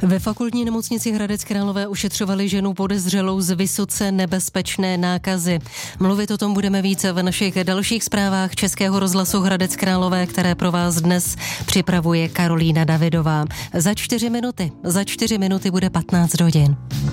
Ve fakultní nemocnici Hradec Králové ušetřovali ženu podezřelou z vysoce nebezpečné nákazy. Mluvit o tom budeme více v našich dalších zprávách Českého rozhlasu Hradec Králové, které pro vás dnes připravuje Karolína Davidová. Za 4 minuty bude 15 hodin.